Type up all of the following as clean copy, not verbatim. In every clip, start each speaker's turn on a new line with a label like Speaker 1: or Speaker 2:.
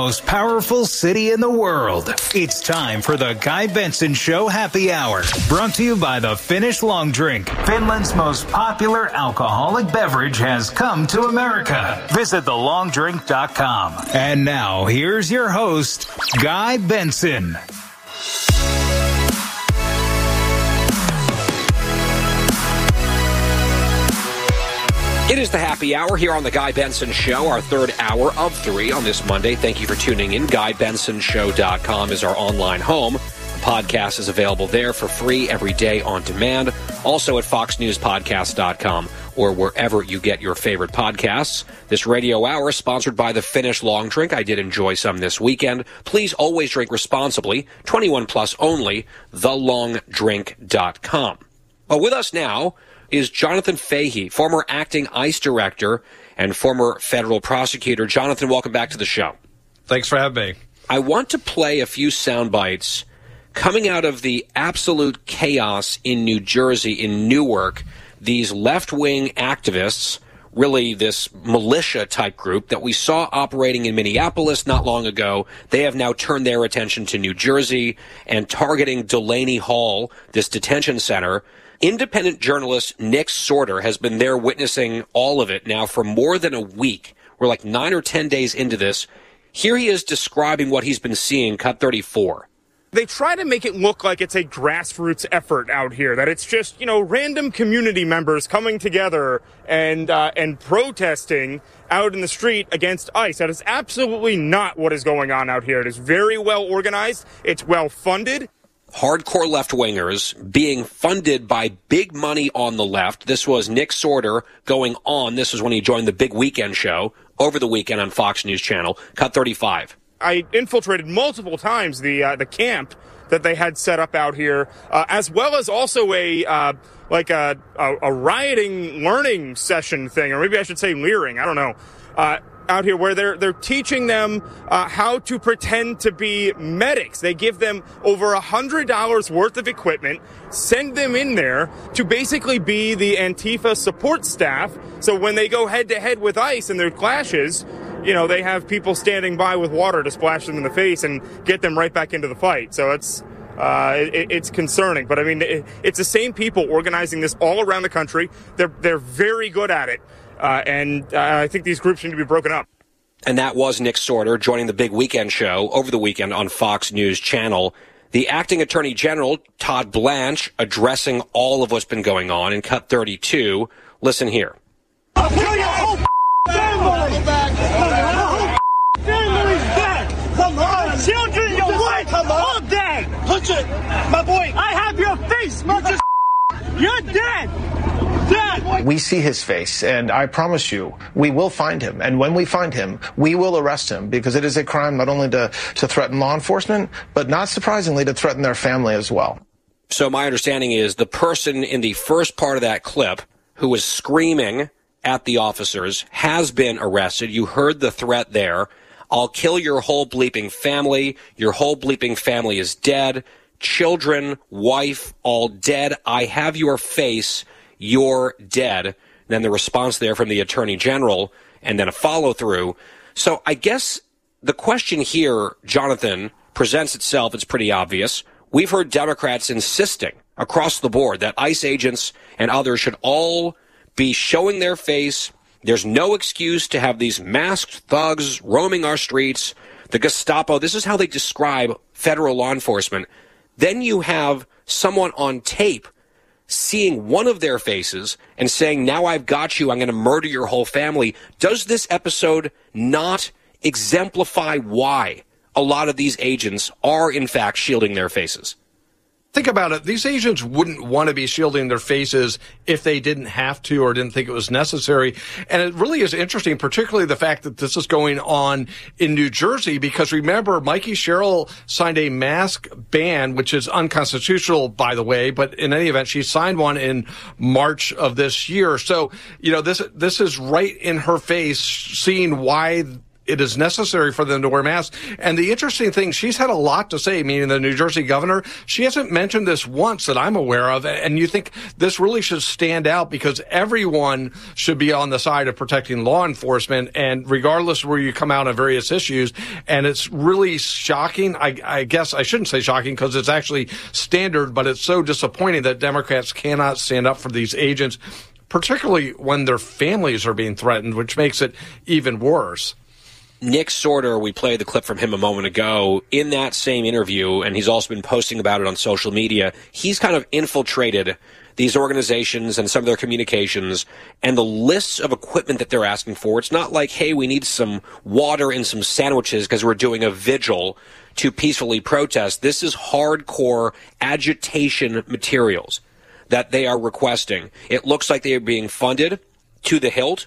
Speaker 1: Most powerful city in the world. It's time for the Guy Benson Show Happy Hour. Brought to you by the Finnish Long Drink. Finland's most popular alcoholic beverage has come to America. Visit thelongdrink.com. And now, here's your host, Guy Benson.
Speaker 2: It is the Happy Hour here on the Guy Benson Show, our third hour of 3 on this Monday. Thank you for tuning in. GuyBensonShow.com is our online home. The podcast is available there for free every day on demand. Also at FoxNewsPodcast.com or wherever you get your favorite podcasts. This radio hour is sponsored by the Finnish Long Drink. I did enjoy some this weekend. Please always drink responsibly. 21 plus only. TheLongDrink.com. Well, with us now is Jonathan Fahey, former acting ICE director and former federal prosecutor. Jonathan, welcome back to the show.
Speaker 3: Thanks for having me.
Speaker 2: I want to play a few sound bites coming out of the absolute chaos in New Jersey, in Newark. These left-wing activists, really this militia-type group that we saw operating in Minneapolis not long ago, they have now turned their attention to New Jersey and targeting Delaney Hall, this detention center. Independent journalist Nick Sorter has been there witnessing all of it now for more than a week. We're like 9 or 10 days into this. Here he is describing what he's been seeing, cut 34.
Speaker 4: They try to make it look like it's a grassroots effort out here, that it's just, random community members coming together and protesting out in the street against ICE. That is absolutely not what is going on out here. It is very well organized. It's well funded.
Speaker 2: Hardcore left-wingers being funded by big money on the left. This was Nick Sorter going on. This was when he joined the Big Weekend show over the weekend on Fox News Channel. Cut 35.
Speaker 4: I infiltrated multiple times the camp that they had set up out here, as well as also a rioting learning session thing, or maybe I should say leering. I don't know. Out here where they're teaching them how to pretend to be medics. They give them over $100 worth of equipment, send them in there to basically be the Antifa support staff. So when they go head to head with ICE in their clashes, they have people standing by with water to splash them in the face and get them right back into the fight. So it's concerning. But I mean, it's the same people organizing this all around the country. They're very good at it. And I think these groups need to be broken up.
Speaker 2: And that was Nick Sorter joining the Big Weekend show over the weekend on Fox News Channel. The acting attorney general, Todd Blanche, addressing all of what's been going on in cut 32. Listen here.
Speaker 5: I'll kill your whole family! Family's dead! Come on! Children, your wife, all dead! Punch it! My boy! I have your face, mother! You're dead!
Speaker 6: We see his face, and I promise you, we will find him. And when we find him, we will arrest him, because it is a crime not only to threaten law enforcement, but not surprisingly to threaten their family as well.
Speaker 2: So my understanding is the person in the first part of that clip who was screaming at the officers has been arrested. You heard the threat there. I'll kill your whole bleeping family. Your whole bleeping family is dead. Children, wife, all dead. I have your face. You're dead. Then the response there from the Attorney General, and then a follow-through. So I guess the question here, Jonathan, presents itself. It's pretty obvious. We've heard Democrats insisting across the board that ICE agents and others should all be showing their face. There's no excuse to have these masked thugs roaming our streets. The Gestapo, this is how they describe federal law enforcement. Then you have someone on tape seeing one of their faces and saying, now I've got you, I'm going to murder your whole family. Does this episode not exemplify why a lot of these agents are, in fact, shielding their faces?
Speaker 3: Think about it. These agents wouldn't want to be shielding their faces if they didn't have to or didn't think it was necessary. And it really is interesting, particularly the fact that this is going on in New Jersey, because remember, Mikey Sherrill signed a mask ban, which is unconstitutional, by the way, but in any event, she signed one in March of this year. So, this is right in her face, seeing why it is necessary for them to wear masks. And the interesting thing, she's had a lot to say, meaning the New Jersey governor. She hasn't mentioned this once that I'm aware of. And you think this really should stand out because everyone should be on the side of protecting law enforcement. And regardless of where you come out on various issues, and it's really shocking. I guess I shouldn't say shocking because it's actually standard, but it's so disappointing that Democrats cannot stand up for these agents, particularly when their families are being threatened, which makes it even worse.
Speaker 2: Nick Sorter, we played the clip from him a moment ago, in that same interview, and he's also been posting about it on social media. He's kind of infiltrated these organizations and some of their communications and the lists of equipment that they're asking for. It's not like, hey, we need some water and some sandwiches because we're doing a vigil to peacefully protest. This is hardcore agitation materials that they are requesting. It looks like they are being funded to the hilt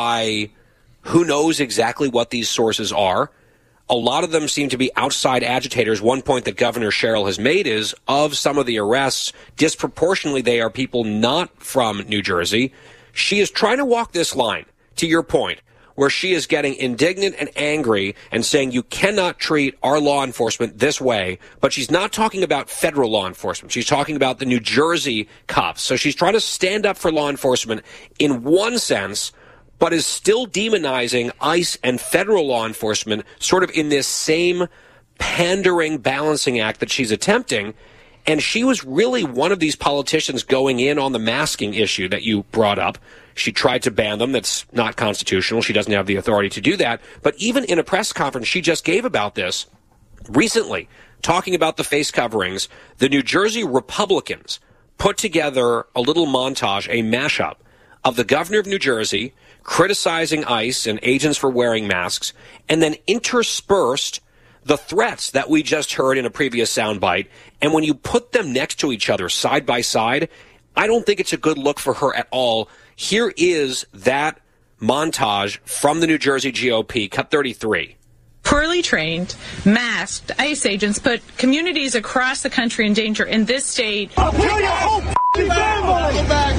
Speaker 2: by who knows exactly what these sources are. A lot of them seem to be outside agitators. One point that Governor Sherrill has made is of some of the arrests, disproportionately they are people not from New Jersey. She is trying to walk this line, to your point, where she is getting indignant and angry and saying you cannot treat our law enforcement this way, but she's not talking about federal law enforcement. She's talking about the New Jersey cops. So she's trying to stand up for law enforcement in one sense, but is still demonizing ICE and federal law enforcement sort of in this same pandering balancing act that she's attempting. And she was really one of these politicians going in on the masking issue that you brought up. She tried to ban them. That's not constitutional. She doesn't have the authority to do that. But even in a press conference she just gave about this recently, talking about the face coverings, the New Jersey Republicans put together a little montage, a mashup of the governor of New Jersey criticizing ICE and agents for wearing masks, and then interspersed the threats that we just heard in a previous soundbite. And when you put them next to each other, side by side, I don't think it's a good look for her at all. Here is that montage from the New Jersey GOP, cut 33.
Speaker 7: Poorly trained, masked ICE agents put communities across the country in danger. In this state,
Speaker 5: I'll kill your whole family!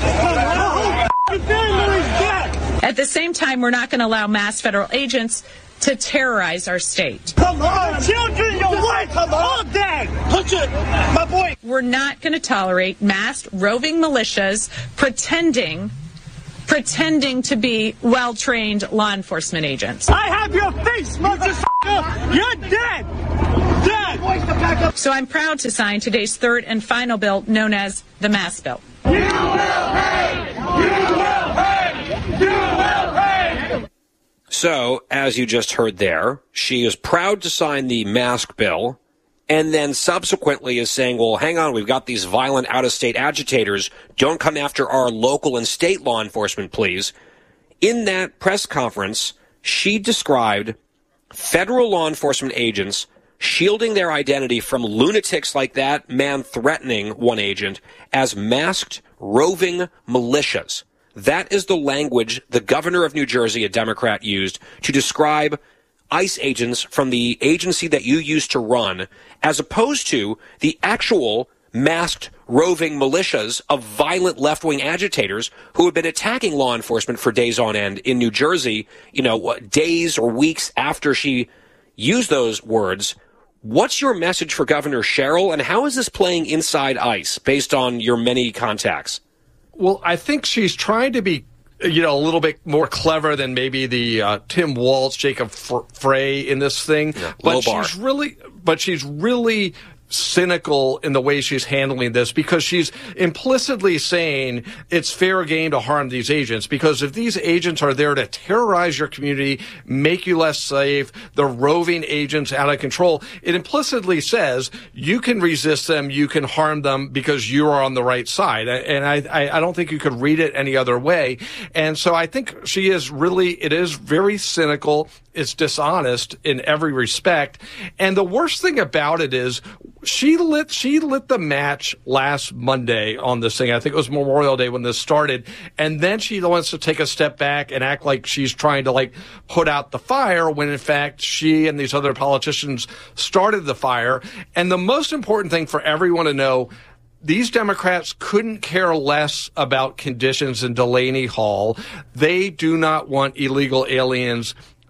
Speaker 5: Your whole family is dead!
Speaker 7: At the same time, we're not going to allow masked federal agents to terrorize our state.
Speaker 5: Come on! Children, your wife, all dead! Touch it! My boy!
Speaker 7: We're not going to tolerate masked roving militias pretending to be well-trained law enforcement agents.
Speaker 5: I have your face, motherfucker! You're dead! Dead!
Speaker 7: So I'm proud to sign today's third and final bill known as the Mask Bill.
Speaker 5: You will pay! You will pay! You will pay!
Speaker 2: So, as you just heard there, she is proud to sign the mask bill, and then subsequently is saying, well, hang on, we've got these violent out-of-state agitators. Don't come after our local and state law enforcement, please. In that press conference, she described federal law enforcement agents shielding their identity from lunatics like that man threatening one agent as masked roving militias. That is the language the governor of New Jersey, a Democrat, used to describe ICE agents from the agency that you used to run, as opposed to the actual masked roving militias of violent left-wing agitators who have been attacking law enforcement for days on end in New Jersey, days or weeks after she used those words. What's your message for Governor Sherrill, and how is this playing inside ICE based on your many contacts?
Speaker 3: Well, I think she's trying to be, a little bit more clever than maybe the Tim Walz, Jacob Frey in this thing.
Speaker 2: Yeah,
Speaker 3: but she's really cynical in the way she's handling this, because she's implicitly saying it's fair game to harm these agents, because if these agents are there to terrorize your community, make you less safe, the roving agents out of control, it implicitly says you can resist them, you can harm them because you are on the right side. And I don't think you could read it any other way. And so I think it is very cynical. It's dishonest in every respect. And the worst thing about it is she lit the match last Monday on this thing. I think it was Memorial Day when this started. And then she wants to take a step back and act like she's trying to put out the fire when in fact she and these other politicians started the fire. And the most important thing for everyone to know, these Democrats couldn't care less about conditions in Delaney Hall. They do not want illegal aliens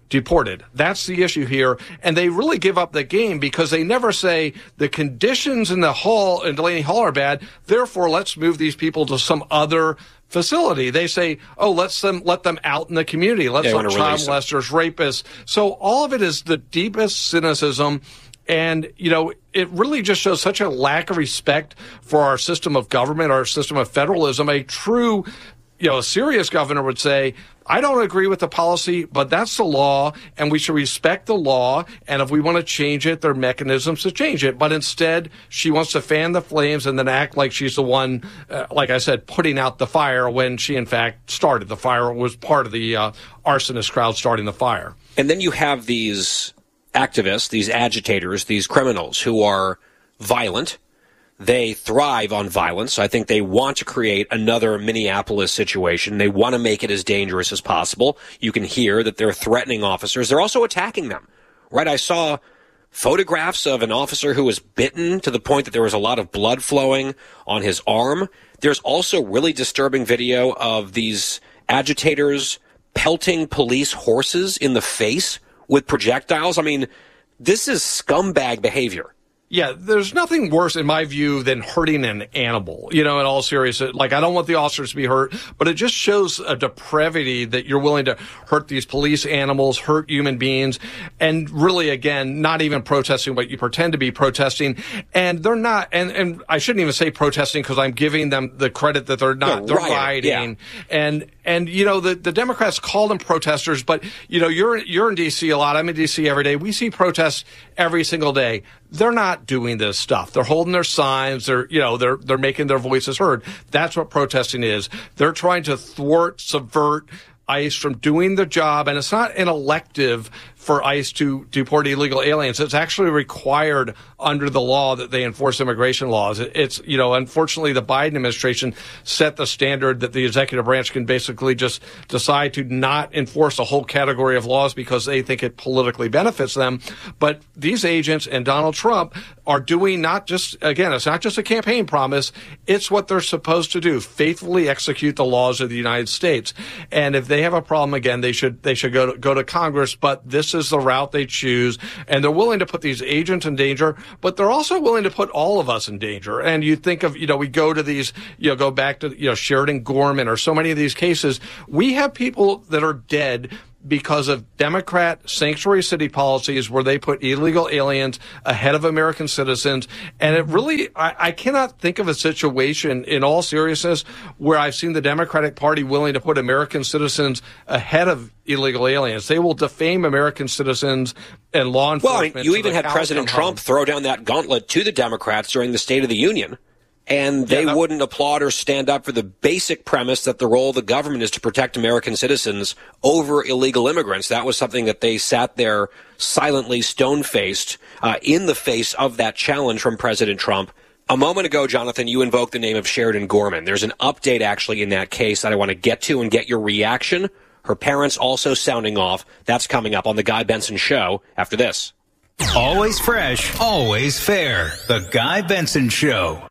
Speaker 3: deported. That's the issue here. And they really give up the game because they never say the conditions in the hall in Delaney Hall are bad. Therefore, let's move these people to some other facility. They say, oh, let them out in the community. Let's let child molesters, rapists. So all of it is the deepest cynicism. And, it really just shows such a lack of respect for our system of government, our system of federalism. A true, a serious governor would say, I don't agree with the policy, but that's the law, and we should respect the law. And if we want to change it, there are mechanisms to change it. But instead, she wants to fan the flames and then act like she's the one, like I said, putting out the fire when she, in fact, started the fire, was part of the arsonist crowd starting the fire.
Speaker 2: And then you have these activists, these agitators, these criminals who are violent. They thrive on violence. I think they want to create another Minneapolis situation. They want to make it as dangerous as possible. You can hear that they're threatening officers. They're also attacking them, right? I saw photographs of an officer who was bitten to the point that there was a lot of blood flowing on his arm. There's also really disturbing video of these agitators pelting police horses in the face with projectiles. I mean, this is scumbag behavior.
Speaker 3: Yeah, there's nothing worse, in my view, than hurting an animal, in all seriousness. Like, I don't want the officers to be hurt, but it just shows a depravity that you're willing to hurt these police animals, hurt human beings, and really, again, not even protesting what you pretend to be protesting. And they're not, and I shouldn't even say protesting because I'm giving them the credit that they're not. They're rioting. Yeah. And the Democrats call them protesters, but, you're in D.C. a lot. I'm in D.C. every day. We see protests every single day. They're not doing this stuff. They're holding their signs. They're making their voices heard. That's what protesting is. They're trying to thwart, subvert ICE from doing the job. And it's not an elective for ICE to deport illegal aliens. It's actually required under the law that they enforce immigration laws. It's, unfortunately, the Biden administration set the standard that the executive branch can basically just decide to not enforce a whole category of laws because they think it politically benefits them. But these agents and Donald Trump are doing it's not just a campaign promise. It's what they're supposed to do, faithfully execute the laws of the United States. And if they have a problem, again, they should go to Congress. But this is the route they choose, and they're willing to put these agents in danger, but they're also willing to put all of us in danger. And you think of, we go to these, go back to, Sheridan Gorman or so many of these cases. We have people that are dead because of Democrat sanctuary city policies where they put illegal aliens ahead of American citizens. And it really, I cannot think of a situation in all seriousness where I've seen the Democratic Party willing to put American citizens ahead of illegal aliens. They will defame American citizens and law enforcement.
Speaker 2: Well, you even had President Trump throw down that gauntlet to the Democrats during the State of the Union. And they wouldn't applaud or stand up for the basic premise that the role of the government is to protect American citizens over illegal immigrants. That was something that they sat there silently, stone-faced, in the face of that challenge from President Trump. A moment ago, Jonathan, you invoked the name of Sheridan Gorman. There's an update actually in that case that I want to get to and get your reaction. Her parents also sounding off. That's coming up on The Guy Benson Show after this.
Speaker 1: Always fresh, always fair. The Guy Benson Show.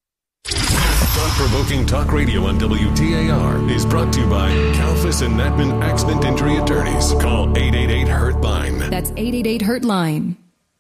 Speaker 8: Thought-provoking talk radio on WTAR is brought to you by Kalfas and Natman Accident Injury Attorneys. Call 888-HURT-LINE.
Speaker 9: That's 888-HURT-LINE.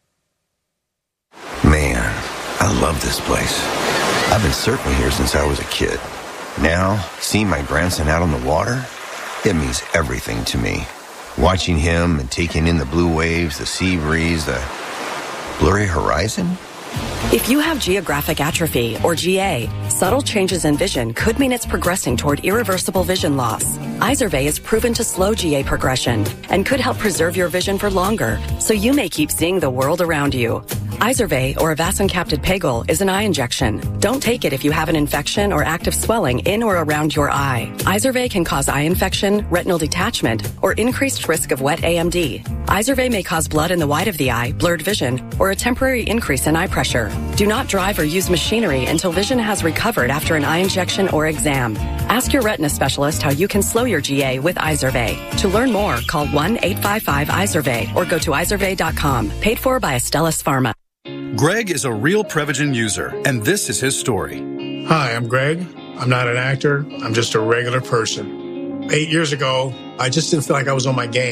Speaker 10: Man, I love this place. I've been surfing here since I was a kid. Now, seeing my grandson out on the water, it means everything to me. Watching him and taking in the blue waves, the sea breeze, the blurry horizon.
Speaker 11: If you have geographic atrophy, or GA, subtle changes in vision could mean it's progressing toward irreversible vision loss. Izervay is proven to slow GA progression and could help preserve your vision for longer, so you may keep seeing the world around you. Izervay, or avacincaptad pegol, is an eye injection. Don't take it if you have an infection or active swelling in or around your eye. Izervay can cause eye infection, retinal detachment, or increased risk of wet AMD. Izervay may cause blood in the white of the eye, blurred vision, or a temporary increase in eye pressure. Do not drive or use machinery until vision has recovered after an eye injection or exam. Ask your retina specialist how you can slow your GA with Izervay. To learn more, call 1-855-IZERVAY or go to izervay.com. Paid for by Astellas Pharma.
Speaker 12: Greg is a real Prevagen user, and this is his story.
Speaker 13: Hi, I'm Greg. I'm not an actor. I'm just a regular person. 8 years ago, I just didn't feel like I was on my game.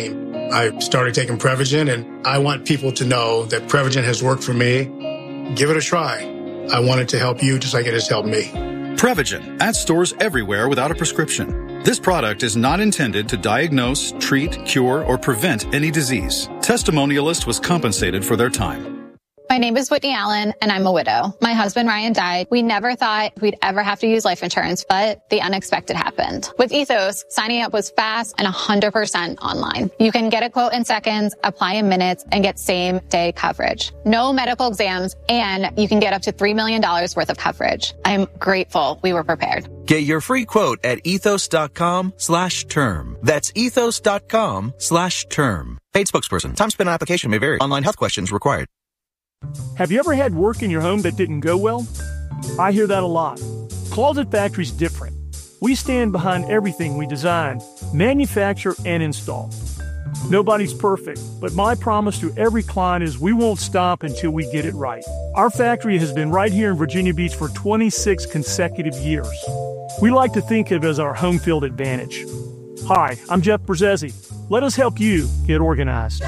Speaker 13: I started taking Prevagen, and I want people to know that Prevagen has worked for me. Give it a try. I want it to help you just like it has helped me.
Speaker 12: Prevagen at stores everywhere without a prescription. This product is not intended to diagnose, treat, cure, or prevent any disease. Testimonialist was compensated for their time.
Speaker 14: My name is Whitney Allen, and I'm a widow. My husband, Ryan, died. We never thought we'd ever have to use life insurance, but the unexpected happened. With Ethos, signing up was fast and 100% online. You can get a quote in seconds, apply in minutes, and get same-day coverage. No medical exams, and you can get up to $3 million worth of coverage. I'm grateful we were prepared.
Speaker 15: Get your free quote at ethos.com/term. That's ethos.com/term. Paid spokesperson. Time spent on application may vary. Online health questions required.
Speaker 16: Have you ever had work in your home that didn't go well? I hear that a lot. Closet Factory's different. We stand behind everything we design, manufacture, and install. Nobody's perfect, but my promise to every client is we won't stop until we get it right. Our factory has been right here in Virginia Beach for 26 consecutive years. We like to think of it as our home field advantage. Hi, I'm Jeff Brzezzi. Let us help you get organized.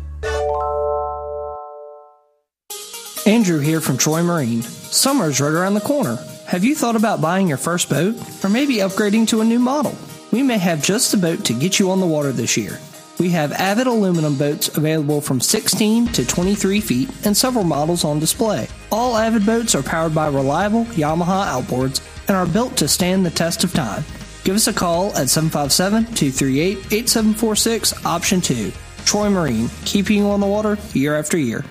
Speaker 17: Andrew here from Troy Marine. Summer's right around the corner. Have you thought about buying your first boat? Or maybe upgrading to a new model? We may have just the boat to get you on the water this year. We have Avid aluminum boats available from 16 to 23 feet and several models on display. All Avid boats are powered by reliable Yamaha outboards and are built to stand the test of time. Give us a call at 757-238-8746, option 2. Troy Marine, keeping you on the water year after year.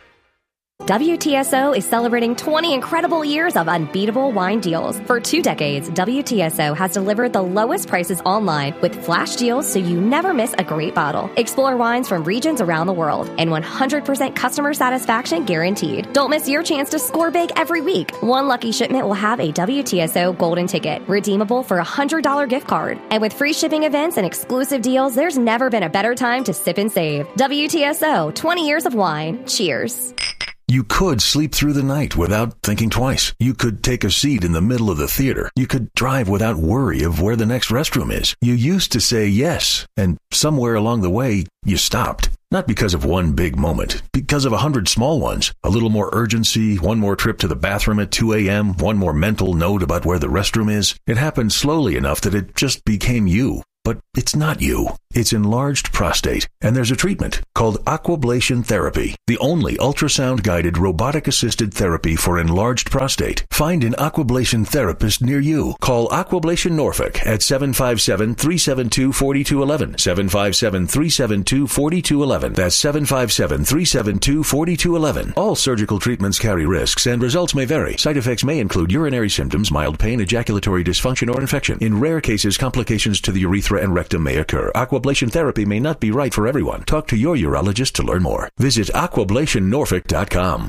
Speaker 18: WTSO is celebrating 20 incredible years of unbeatable wine deals. For 2 decades, WTSO has delivered the lowest prices online with flash deals so you never miss a great bottle. Explore wines from regions around the world and 100% customer satisfaction guaranteed. Don't miss your chance to score big every week. One lucky shipment will have a WTSO golden ticket, redeemable for a $100 gift card. And with free shipping events and exclusive deals, there's never been a better time to sip and save. WTSO, 20 years of wine. Cheers.
Speaker 8: You could sleep through the night without thinking twice. You could take a seat in the middle of the theater. You could drive without worry of where the next restroom is. You used to say yes, and somewhere along the way, you stopped. Not because of one big moment, because of 100 small ones. A little more urgency, one more trip to the bathroom at 2 a.m., one more mental note about where the restroom is. It happened slowly enough that it just became you. But it's not you. It's enlarged prostate, and there's a treatment called Aquablation Therapy, the only ultrasound-guided robotic-assisted therapy for enlarged prostate. Find an Aquablation therapist near you. Call Aquablation Norfolk at 757-372-4211, 757-372-4211. That's 757-372-4211. All surgical treatments carry risks, and results may vary. Side effects may include urinary symptoms, mild pain, ejaculatory dysfunction, or infection. In rare cases, complications to the urethra and rectum may occur. Aquablation therapy may not be right for everyone. Talk to your urologist to learn more. Visit aquablationnorfolk.com.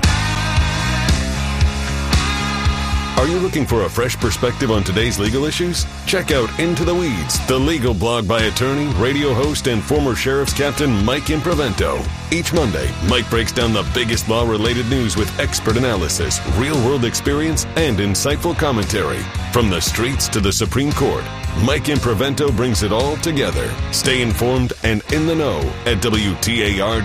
Speaker 8: Are you looking for a fresh perspective on today's legal issues? Check out Into the Weeds, the legal blog by attorney, radio host, and former sheriff's captain Mike Improvento. Each Monday, Mike breaks down the biggest law-related news with expert analysis, real-world experience, and insightful commentary. From the streets to the Supreme Court, Mike Improvento brings it all together. Stay informed and in the know at WTAR.com.